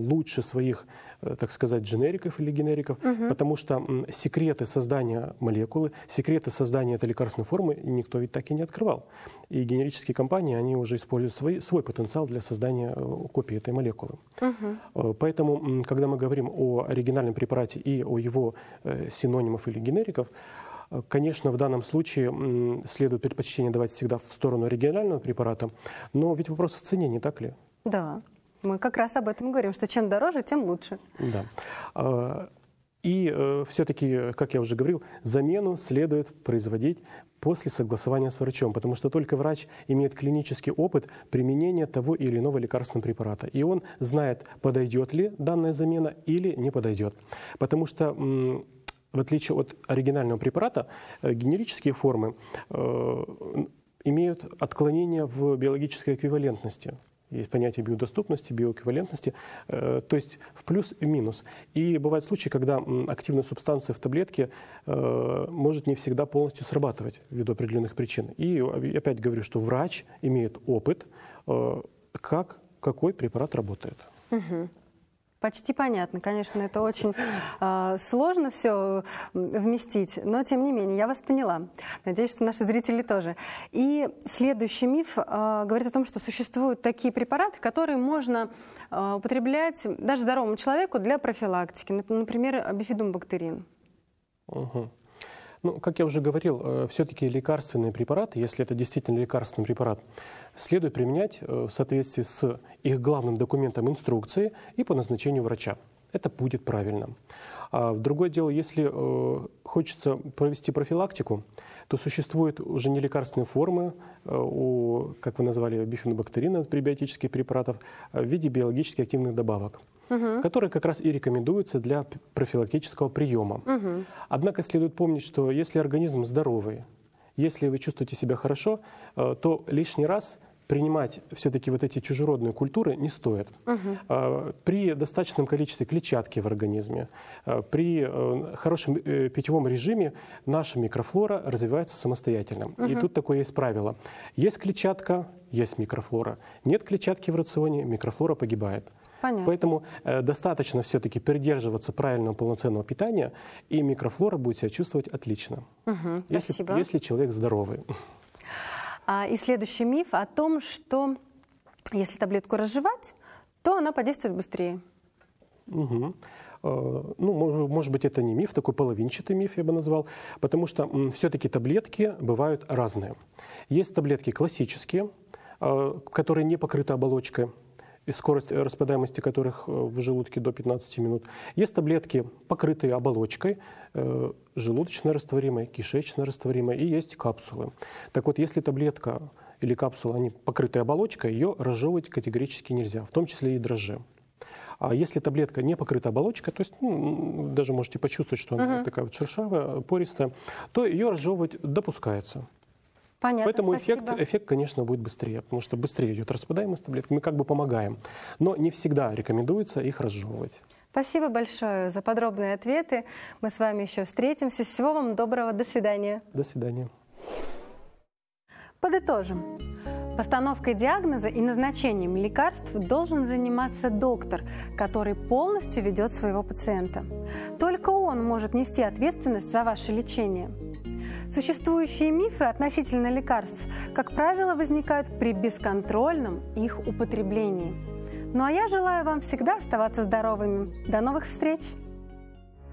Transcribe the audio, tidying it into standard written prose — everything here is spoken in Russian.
лучше своих, так сказать, дженериков или генериков, потому что секреты создания молекулы, секреты создания этой лекарственной формы никто ведь так и не открывал. И генерические компании, они уже используют свой потенциал для создания копии этой молекулы. Поэтому, когда мы говорим о оригинальном препарате и о его синонимах или генериков, конечно, в данном случае следует предпочтение давать всегда в сторону оригинального препарата, но ведь вопрос в цене, не так ли? Да, мы как раз об этом говорим, что чем дороже, тем лучше. Да. И все-таки, как я уже говорил, замену следует производить после согласования с врачом, потому что только врач имеет клинический опыт применения того или иного лекарственного препарата. И он знает, подойдет ли данная замена или не подойдет. Потому что в отличие от оригинального препарата, генерические формы имеют отклонения в биологической эквивалентности. Есть понятие биодоступности, биоэквивалентности, то есть в плюс и в минус. И бывают случаи, когда активная субстанция в таблетке может не всегда полностью срабатывать ввиду определенных причин. И опять говорю, что врач имеет опыт, какой препарат работает. Почти понятно. Конечно, это очень сложно все вместить, но тем не менее, я вас поняла. Надеюсь, что наши зрители тоже. И следующий миф говорит о том, что существуют такие препараты, которые можно употреблять даже здоровому человеку для профилактики. Например, бифидобактерин. Ну, как я уже говорил, все-таки лекарственные препараты, если это действительно лекарственный препарат, следует применять в соответствии с их главным документом инструкции и по назначению врача. Это будет правильно. А другое дело, если хочется провести профилактику, то существуют уже не лекарственные формы, как вы назвали, бифидобактерина, пребиотических препаратов, в виде биологически активных добавок, которые как раз и рекомендуются для профилактического приема. Однако следует помнить, что если организм здоровый, если вы чувствуете себя хорошо, то лишний раз принимать все-таки вот эти чужеродные культуры не стоит. При достаточном количестве клетчатки в организме, при хорошем питьевом режиме наша микрофлора развивается самостоятельно. И тут такое есть правило. Есть клетчатка, есть микрофлора. Нет клетчатки в рационе, микрофлора погибает. Понятно. Поэтому достаточно все-таки придерживаться правильного полноценного питания, и микрофлора будет себя чувствовать отлично, если человек здоровый. И следующий миф о том, что если таблетку разжевать, то она подействует быстрее. Ну, может быть, это не миф, такой половинчатый миф я бы назвал, потому что все-таки таблетки бывают разные. Есть таблетки классические, которые не покрыты оболочкой, и скорость распадаемости которых в желудке до 15 минут. Есть таблетки, покрытые оболочкой, желудочно-растворимой, кишечно-растворимой, и есть капсулы. Так вот, если таблетка или капсула, они покрыты оболочкой, ее разжевывать категорически нельзя, в том числе и дрожжи. А если таблетка не покрыта оболочкой, то есть даже можете почувствовать, что она такая вот шершавая, пористая, то ее разжевывать допускается. Понятно, поэтому эффект, конечно, будет быстрее, потому что быстрее идет распадаемость таблеток, мы как бы помогаем. Но не всегда рекомендуется их разжевывать. Спасибо большое за подробные ответы. Мы с вами еще встретимся. Всего вам доброго. До свидания. До свидания. Подытожим. Постановкой диагноза и назначением лекарств должен заниматься доктор, который полностью ведет своего пациента. Только он может нести ответственность за ваше лечение. Существующие мифы относительно лекарств, как правило, возникают при бесконтрольном их употреблении. Ну а я желаю вам всегда оставаться здоровыми. До новых встреч!